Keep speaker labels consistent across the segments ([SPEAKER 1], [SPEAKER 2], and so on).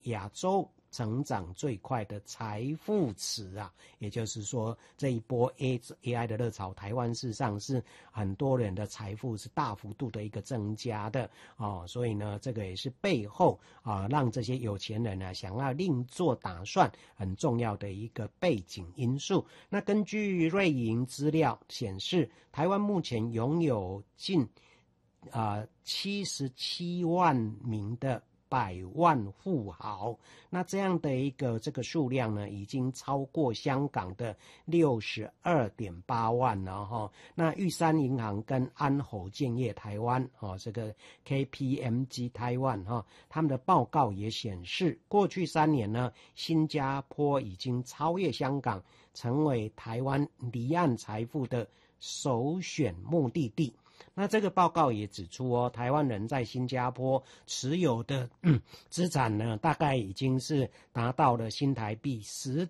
[SPEAKER 1] 亚洲成长最快的财富池啊，也就是说这一波 AI 的热潮，台湾事实上是很多人的财富是大幅度的一个增加的所以呢，这个也是背后让这些有钱人呢想要另做打算很重要的一个背景因素。那根据瑞银资料显示，台湾目前拥有近77万名的百万富豪，那这样的一个这个数量呢，已经超过香港的62.8万了哈。那玉山银行跟安侯建业台湾这个 KPMG 台湾他们的报告也显示，过去3年呢，新加坡已经超越香港，成为台湾离岸财富的首选目的地。那这个报告也指出台湾人在新加坡持有的资产呢，大概已经是达到了新台币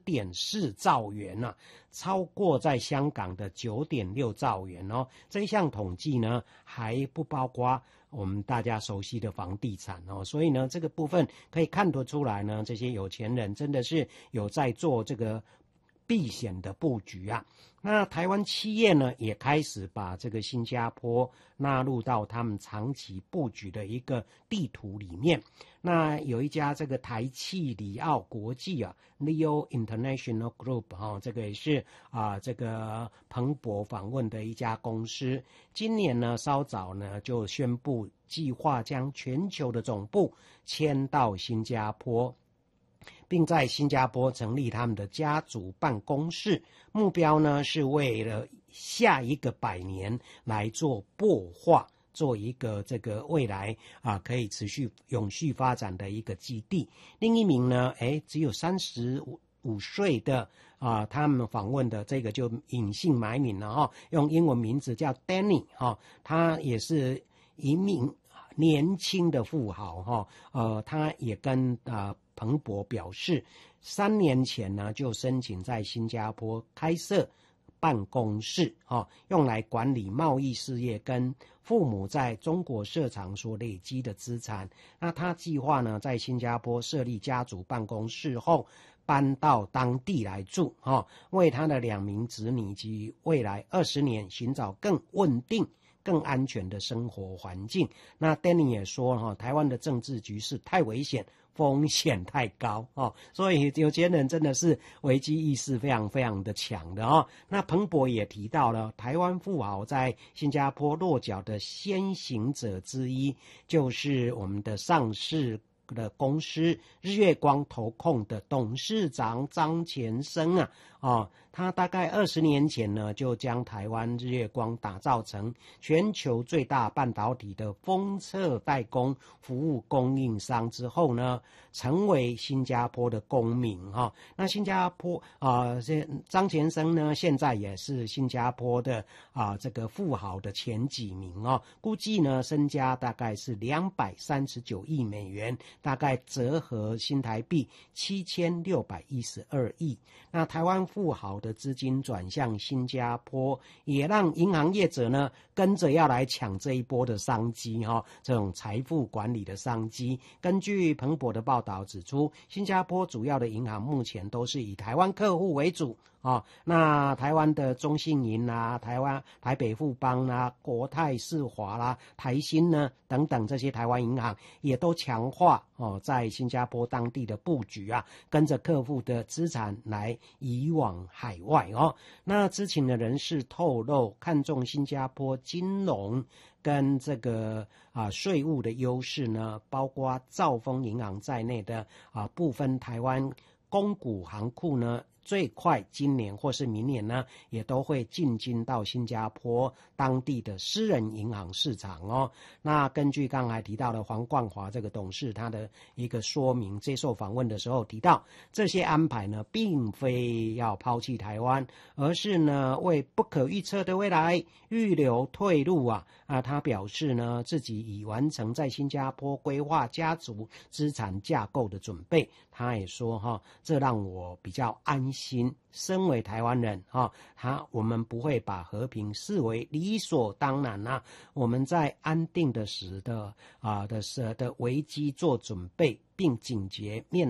[SPEAKER 1] 10.4 兆元了，超过在香港的 9.6 兆元这一项统计呢，还不包括我们大家熟悉的房地产所以呢，这个部分可以看得出来呢，这些有钱人真的是有在做这个避险的布局啊。那台湾企业呢，也开始把这个新加坡纳入到他们长期布局的一个地图里面。那有一家这个台企里奥国际Leo International Group 这个也是这个彭博访问的一家公司，今年呢稍早呢就宣布计划将全球的总部迁到新加坡，并在新加坡成立他们的家族办公室，目标呢是为了下一个100年来做擘画，做一个这个未来可以持续永续发展的一个基地。另一名呢只有35岁的他们访问的这个就隐姓埋名了用英文名字叫 Danny 他也是一名年轻的富豪他也跟彭博表示，3年前呢就申请在新加坡开设办公室用来管理贸易事业跟父母在中国市场所累积的资产。那他计划呢在新加坡设立家族办公室后搬到当地来住为他的2名子女及未来20年寻找更稳定更安全的生活环境。那 Danny 也说台湾的政治局势太危险，风险太高所以有钱人真的是危机意识非常非常的强的那彭博也提到了台湾富豪在新加坡落脚的先行者之一，就是我们的上市的公司日月光投控的董事长张前生他大概20年前呢就将台湾日月光打造成全球最大半导体的封测代工服务供应商之后呢，成为新加坡的公民那新加坡张前生呢现在也是新加坡的这个富豪的前几名估计呢身家大概是239亿美元，大概折合新台币7612亿。那台湾富豪的资金转向新加坡，也让银行业者呢跟着要来抢这一波的商机这种财富管理的商机。根据彭博的报道指出，新加坡主要的银行目前都是以台湾客户为主那台湾的中信银台北富邦国泰世华台新呢等等这些台湾银行也都强化在新加坡当地的布局跟着客户的资产来移往海外那知情的人士透露，看中新加坡金融跟这个税务的优势呢，包括兆丰银行在内的部分台湾公股行库呢，最快今年或是明年呢，也都会进军到新加坡当地的私人银行市场那根据刚才提到的黄冠华这个董事他的一个说明，接受访问的时候提到，这些安排呢，并非要抛弃台湾，而是呢为不可预测的未来预留退路他表示呢，自己已完成在新加坡规划家族资产架构的准备。他也说这让我比较安担心，身为台湾人我们不会把和平视为理所当然啊。我们在安定的危机做准备，并警觉面